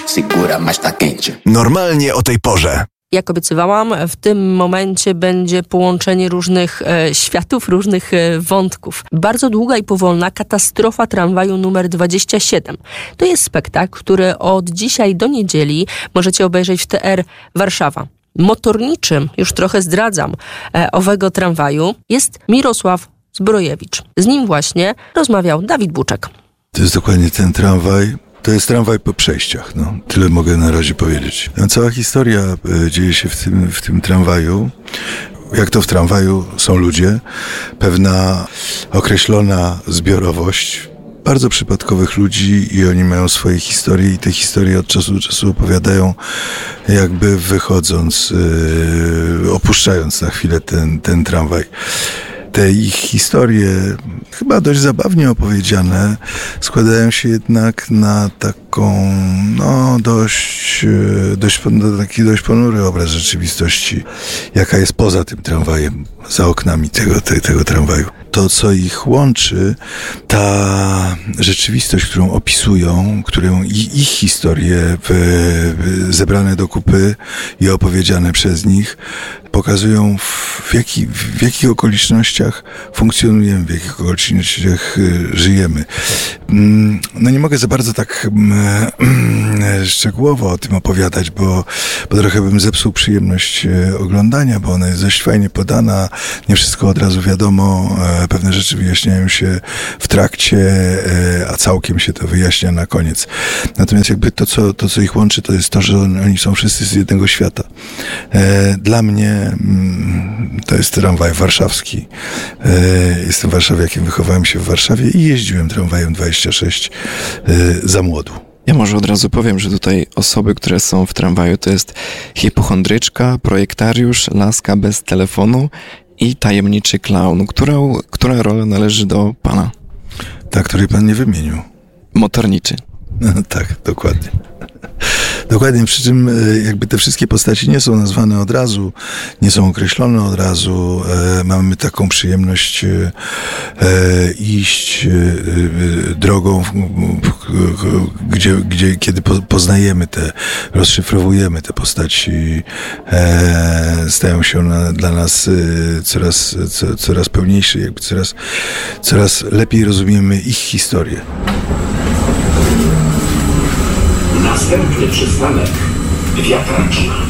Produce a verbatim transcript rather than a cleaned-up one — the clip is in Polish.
segura, mas tá quente. Normalnie o tej porze. Jak obiecywałam, w tym momencie będzie połączenie różnych e, światów, różnych e, wątków. Bardzo długa i powolna katastrofa tramwaju numer dwadzieścia siedem. To jest spektakl, który od dzisiaj do niedzieli możecie obejrzeć w T R Warszawa. Motorniczym, już trochę zdradzam, e, owego tramwaju jest Mirosław Zbrojewicz. Z nim właśnie rozmawiał Dawid Buczek. To jest dokładnie ten tramwaj. To jest tramwaj po przejściach, no. Tyle mogę na razie powiedzieć. No, cała historia e, dzieje się w tym, w tym tramwaju. Jak to w tramwaju są ludzie, pewna określona zbiorowość bardzo przypadkowych ludzi i oni mają swoje historie i te historie od czasu do czasu opowiadają, jakby wychodząc, e, opuszczając na chwilę ten, ten tramwaj. Te ich historie, chyba dość zabawnie opowiedziane, składają się jednak na taką, no dość, dość, no, taki dość ponury obraz rzeczywistości, jaka jest poza tym tramwajem, za oknami tego, te, tego tramwaju. To, co ich łączy, ta rzeczywistość, którą opisują, którą ich, ich historie w, w, zebrane do kupy i opowiedziane przez nich, pokazują w, jaki, w jakich okolicznościach funkcjonujemy, w jakich okolicznościach żyjemy. No nie mogę za bardzo tak szczegółowo o tym opowiadać, bo, bo trochę bym zepsuł przyjemność oglądania, bo ona jest dość fajnie podana, nie wszystko od razu wiadomo, pewne rzeczy wyjaśniają się w trakcie, a całkiem się to wyjaśnia na koniec. Natomiast jakby to, co, to, co ich łączy, to jest to, że oni są wszyscy z jednego świata. Dla mnie to jest tramwaj warszawski. Jestem warszawiakiem, wychowałem się w Warszawie i jeździłem tramwajem dwadzieścia sześć za młodu. Ja może od razu powiem, że tutaj osoby, które są w tramwaju, to jest hipochondryczka, projektariusz, laska bez telefonu i tajemniczy klaun. Która, która rola należy do pana? Ta, której pan nie wymienił. Motorniczy. No, tak, dokładnie. Dokładnie, przy czym jakby te wszystkie postaci nie są nazwane od razu, nie są określone od razu. E, mamy taką przyjemność e, iść e, drogą, gdzie, gdzie kiedy po, poznajemy te, rozszyfrowujemy te postaci, e, stają się one dla nas e, coraz, co, coraz pełniejsze, jakby coraz, coraz lepiej rozumiemy ich historię. Następny przystanek Wiatraczna.